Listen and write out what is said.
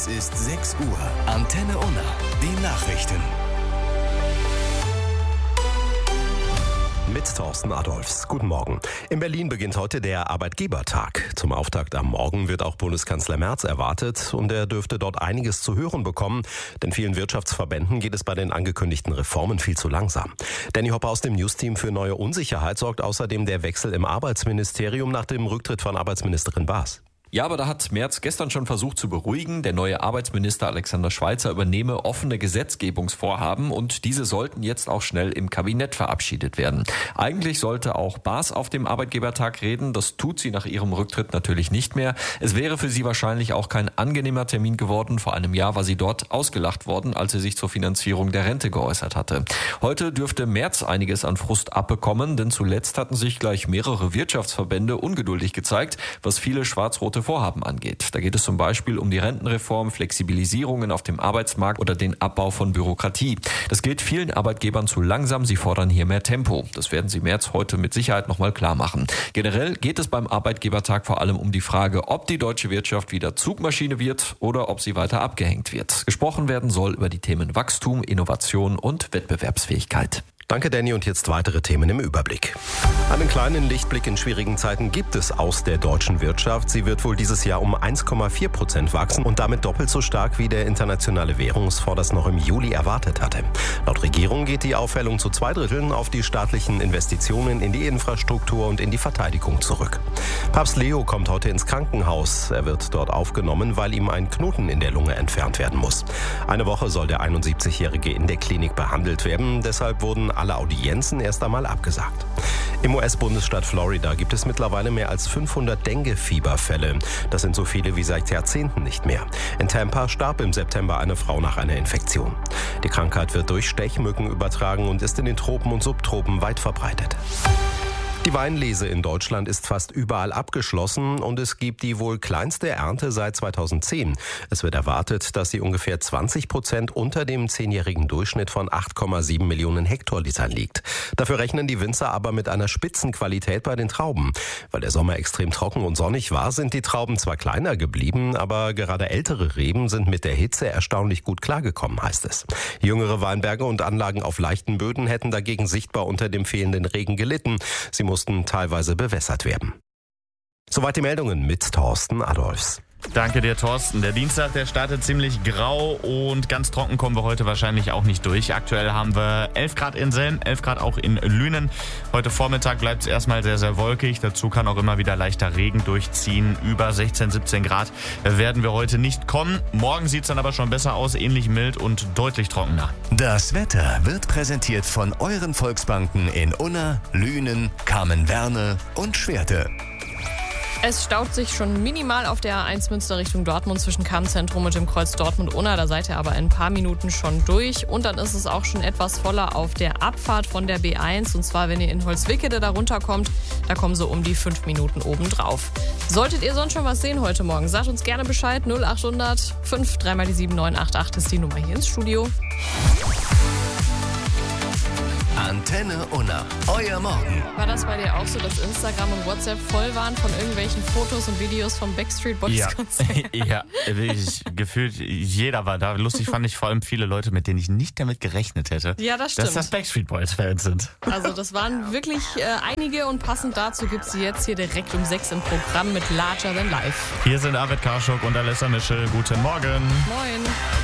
Es ist 6 Uhr. Antenne Unna. Die Nachrichten. Mit Thorsten Adolfs. Guten Morgen. In Berlin beginnt heute der Arbeitgebertag. Zum Auftakt am Morgen wird auch Bundeskanzler Merz erwartet und er dürfte dort einiges zu hören bekommen, denn vielen Wirtschaftsverbänden geht es bei den angekündigten Reformen viel zu langsam. Danny Hopper aus dem Newsteam. Für neue Unsicherheit sorgt außerdem der Wechsel im Arbeitsministerium nach dem Rücktritt von Arbeitsministerin Baas. Ja, aber da hat Merz gestern schon versucht zu beruhigen. Der neue Arbeitsminister Alexander Schweitzer übernehme offene Gesetzgebungsvorhaben und diese sollten jetzt auch schnell im Kabinett verabschiedet werden. Eigentlich sollte auch Baas auf dem Arbeitgebertag reden. Das tut sie nach ihrem Rücktritt natürlich nicht mehr. Es wäre für sie wahrscheinlich auch kein angenehmer Termin geworden. Vor einem Jahr war sie dort ausgelacht worden, als sie sich zur Finanzierung der Rente geäußert hatte. Heute dürfte Merz einiges an Frust abbekommen, denn zuletzt hatten sich gleich mehrere Wirtschaftsverbände ungeduldig gezeigt, was viele schwarz-rote Vorhaben angeht. Da geht es zum Beispiel um die Rentenreform, Flexibilisierungen auf dem Arbeitsmarkt oder den Abbau von Bürokratie. Das geht vielen Arbeitgebern zu langsam. Sie fordern hier mehr Tempo. Das werden sie Merz heute mit Sicherheit nochmal klar machen. Generell geht es beim Arbeitgebertag vor allem um die Frage, ob die deutsche Wirtschaft wieder Zugmaschine wird oder ob sie weiter abgehängt wird. Gesprochen werden soll über die Themen Wachstum, Innovation und Wettbewerbsfähigkeit. Danke, Danny. Und jetzt weitere Themen im Überblick. Einen kleinen Lichtblick in schwierigen Zeiten gibt es aus der deutschen Wirtschaft. Sie wird wohl dieses Jahr um 1,4% wachsen und damit doppelt so stark, wie der Internationale Währungsfonds das noch im Juli erwartet hatte. Laut Regierung geht die Aufhellung zu 2/3 auf die staatlichen Investitionen in die Infrastruktur und in die Verteidigung zurück. Papst Leo kommt heute ins Krankenhaus. Er wird dort aufgenommen, weil ihm ein Knoten in der Lunge entfernt werden muss. Eine Woche soll der 71-Jährige in der Klinik behandelt werden. Deshalb wurden alle Audienzen erst einmal abgesagt. Im US-Bundesstaat Florida gibt es mittlerweile mehr als 500 Dengue-Fieberfälle. Das sind so viele wie seit Jahrzehnten nicht mehr. In Tampa starb im September eine Frau nach einer Infektion. Die Krankheit wird durch Stechmücken übertragen und ist in den Tropen und Subtropen weit verbreitet. Die Weinlese in Deutschland ist fast überall abgeschlossen und es gibt die wohl kleinste Ernte seit 2010. Es wird erwartet, dass sie ungefähr 20% unter dem 10-jährigen Durchschnitt von 8,7 Millionen Hektolitern liegt. Dafür rechnen die Winzer aber mit einer Spitzenqualität bei den Trauben. Weil der Sommer extrem trocken und sonnig war, sind die Trauben zwar kleiner geblieben, aber gerade ältere Reben sind mit der Hitze erstaunlich gut klargekommen, heißt es. Jüngere Weinberge und Anlagen auf leichten Böden hätten dagegen sichtbar unter dem fehlenden Regen gelitten. Sie mussten teilweise bewässert werden. Soweit die Meldungen mit Thorsten Adolfs. Danke dir, Thorsten. Der Dienstag, der startet ziemlich grau und ganz trocken kommen wir heute wahrscheinlich auch nicht durch. Aktuell haben wir 11 Grad in Selm, 11 Grad auch in Lünen. Heute Vormittag bleibt es erstmal sehr, sehr wolkig. Dazu kann auch immer wieder leichter Regen durchziehen. Über 16, 17 Grad werden wir heute nicht kommen. Morgen sieht es dann aber schon besser aus, ähnlich mild und deutlich trockener. Das Wetter wird präsentiert von euren Volksbanken in Unna, Lünen, Kamen-Werne und Schwerte. Es staut sich schon minimal auf der A1 Münster Richtung Dortmund zwischen Kammzentrum und dem Kreuz Dortmund-Unna. Da seid ihr aber in ein paar Minuten schon durch. Und dann ist es auch schon etwas voller auf der Abfahrt von der B1. Und zwar, wenn ihr in Holzwickede da runterkommt, da kommen so um die 5 Minuten obendrauf. Solltet ihr sonst schon was sehen heute Morgen, sagt uns gerne Bescheid. 0800 5 3 mal die 7988 ist die Nummer hier ins Studio. Antenne Unna, euer Morgen. War das bei dir auch so, dass Instagram und WhatsApp voll waren von irgendwelchen Fotos und Videos vom Backstreet Boys Konzert? Ja, gefühlt jeder war da. Lustig fand ich vor allem viele Leute, mit denen ich nicht damit gerechnet hätte, Ja, das stimmt. dass das Backstreet Boys Fans sind. Also das waren wirklich einige und passend dazu gibt sie jetzt hier direkt um 6 im Programm mit Larger Than Life. Hier sind Arvid Karschuk und Alessa Mischel. Guten Morgen. Moin.